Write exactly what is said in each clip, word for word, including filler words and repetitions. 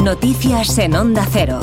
Noticias en Onda Cero.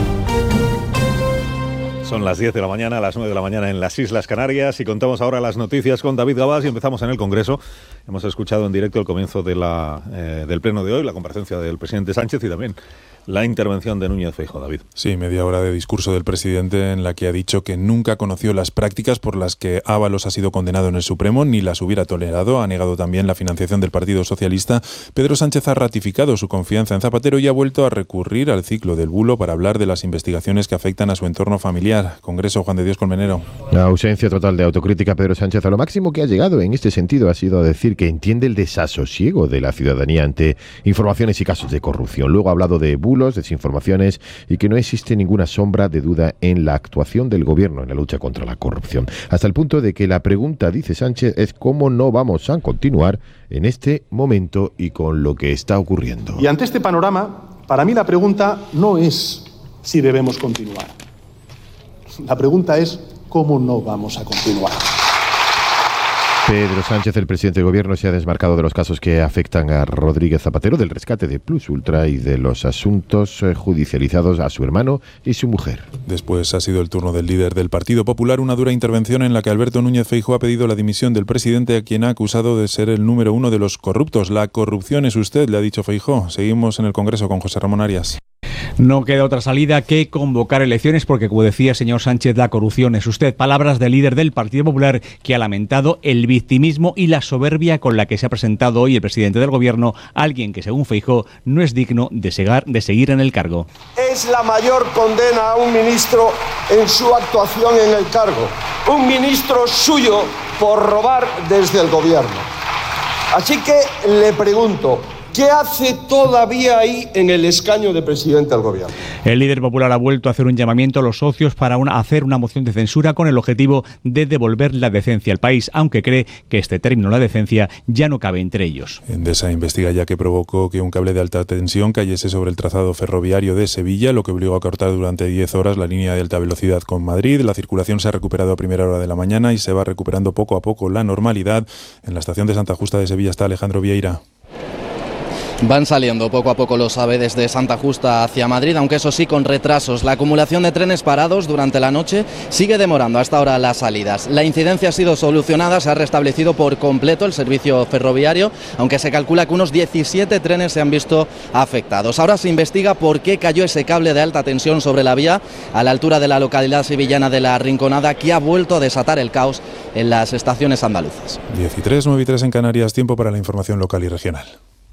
Son las diez de la mañana, a las nueve de la mañana en las Islas Canarias, y contamos ahora las noticias con David Gabás y empezamos en el Congreso. Hemos escuchado en directo el comienzo de la, eh, del pleno de hoy, la comparecencia del presidente Sánchez y también la intervención de Núñez Feijóo. David. Sí, media hora de discurso del presidente en la que ha dicho que nunca conoció las prácticas por las que Ábalos ha sido condenado en el Supremo, ni las hubiera tolerado. Ha negado también la financiación del Partido Socialista. Pedro Sánchez ha ratificado su confianza en Zapatero y ha vuelto a recurrir al ciclo del bulo para hablar de las investigaciones que afectan a su entorno familiar. Congreso, Juan de Dios Colmenero. La ausencia total de autocrítica. Pedro Sánchez a lo máximo que ha llegado en este sentido ha sido a decir que entiende el desasosiego de la ciudadanía ante informaciones y casos de corrupción. Luego ha hablado de bulos, desinformaciones y que no existe ninguna sombra de duda en la actuación del gobierno en la lucha contra la corrupción. Hasta el punto de que la pregunta, dice Sánchez, es cómo no vamos a continuar en este momento y con lo que está ocurriendo. Y ante este panorama, para mí la pregunta no es si debemos continuar. La pregunta es cómo no vamos a continuar. Pedro Sánchez, el presidente del gobierno, se ha desmarcado de los casos que afectan a Rodríguez Zapatero, del rescate de Plus Ultra y de los asuntos judicializados a su hermano y su mujer. Después ha sido el turno del líder del Partido Popular, una dura intervención en la que Alberto Núñez Feijóo ha pedido la dimisión del presidente, a quien ha acusado de ser el número uno de los corruptos. La corrupción es usted, le ha dicho Feijóo. Seguimos en el Congreso con José Ramón Arias. No queda otra salida que convocar elecciones porque, como decía señor Sánchez, la corrupción es usted. Palabras del líder del Partido Popular, que ha lamentado el victimismo y la soberbia con la que se ha presentado hoy el presidente del gobierno, alguien que, según Feijóo, no es digno de, segar, de seguir en el cargo. Es la mayor condena a un ministro en su actuación en el cargo. Un ministro suyo por robar desde el gobierno. Así que le pregunto, ¿qué hace todavía ahí en el escaño de presidente del gobierno? El líder popular ha vuelto a hacer un llamamiento a los socios para una, hacer una moción de censura con el objetivo de devolver la decencia al país, aunque cree que este término, la decencia, ya no cabe entre ellos. Endesa investiga ya que provocó que un cable de alta tensión cayese sobre el trazado ferroviario de Sevilla, lo que obligó a cortar durante diez horas la línea de alta velocidad con Madrid. La circulación se ha recuperado a primera hora de la mañana y se va recuperando poco a poco la normalidad. En la estación de Santa Justa de Sevilla está Alejandro Vieira. Van saliendo poco a poco los AVE desde Santa Justa hacia Madrid, aunque eso sí con retrasos. La acumulación de trenes parados durante la noche sigue demorando hasta ahora las salidas. La incidencia ha sido solucionada, se ha restablecido por completo el servicio ferroviario, aunque se calcula que unos diecisiete trenes se han visto afectados. Ahora se investiga por qué cayó ese cable de alta tensión sobre la vía a la altura de la localidad sevillana de La Rinconada, que ha vuelto a desatar el caos en las estaciones andaluzas. diez y tres, nueve y tres en Canarias, tiempo para la información local y regional.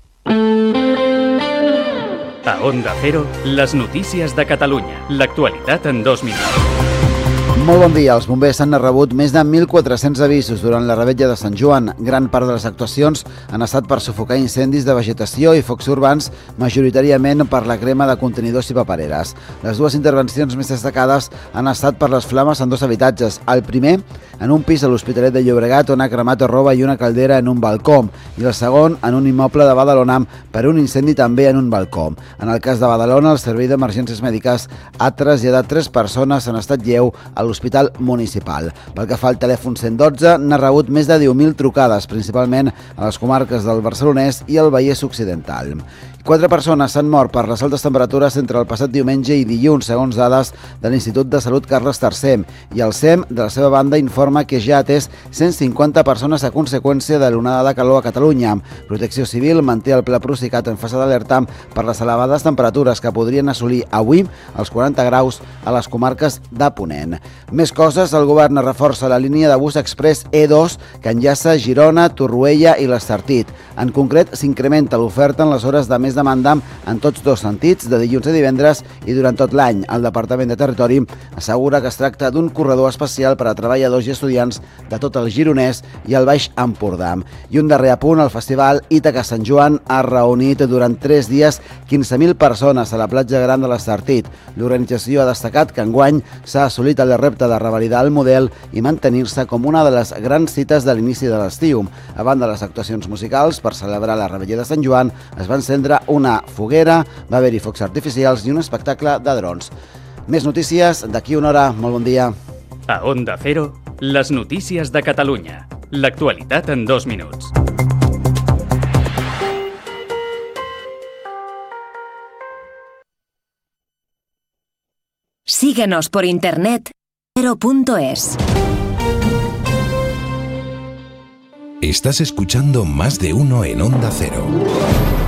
A Onda Cero, les notícies de Catalunya. L'actualitat en dos minuts. Molt bon dia. Els bombers han rebut més de mil quatre-cents avisos durant la revetlla de Sant Joan. Gran part de les actuacions han estat per sufocar incendis de vegetació i focs urbans, majoritàriament per la crema de contenidors i papereres. Les dues intervencions més destacades han estat per les flames en dos habitatges. El primer, en un pis a l'Hospitalet de Llobregat, on ha cremat roba i una caldera en un balcó, i el segon, en un immoble de Badalona, per un incendi també en un balcó. En el cas de Badalona, el Servei d'Emergències Mèdiques ha traslladat tres persones en estat lleu a l'Hospital Municipal. Pel que fa al telèfon cent dotze, n'ha rebut més de deu mil trucades, principalment a les comarques del Barcelonès i el Vallès Occidental. Quatre persones s'han mort per les altes temperatures entre el passat diumenge i dilluns, segons dades de l'Institut de Salut Carles tercer, i el S E M, de la seva banda, informa que ja ha atès cent cinquanta persones a conseqüència de l'onada de calor a Catalunya. Protecció Civil manté el Pla Procicat en fase d'alerta per les elevades temperatures que podrien assolir avui els quaranta graus a les comarques de Ponent. Més coses, el govern reforça la línia de bus express E dos que enllaça Girona, Torroella i l'Estartit. En concret, s'incrementa l'oferta en les hores de més demanda en tots dos sentits, de dilluns a divendres i durant tot l'any. El Departament de Territori assegura que es tracta d'un corredor especial per a treballadors i estudiants de tot el Gironès i el Baix Empordà. I un darrer apunt, el festival Ítaca Sant Joan ha reunit durant tres dies quinze mil persones a la platja gran de l'Estartit. L'organització ha destacat que enguany s'ha assolit el repte de revalidar el model i mantenir-se com una de les grans cites de l'inici de l'estiu. A banda de les actuacions musicals, per celebrar la revetlla de Sant Joan, es va encendre una foguera, va haver-hi focs artificials i un espectacle de drons. Més notícies d'aquí una hora. Molt bon dia. A Onda Cero, les notícies de Catalunya. L'actualitat en dos minuts. Síguenos por internet cero punto es. Estás escuchando Más de Uno en Onda Cero.